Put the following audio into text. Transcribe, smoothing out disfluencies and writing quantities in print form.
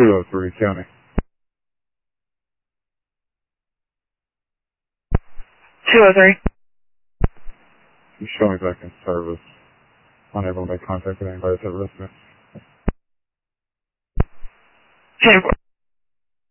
203 County. 203. You show me back in service. Unable to make contact with anybody at that residence. 10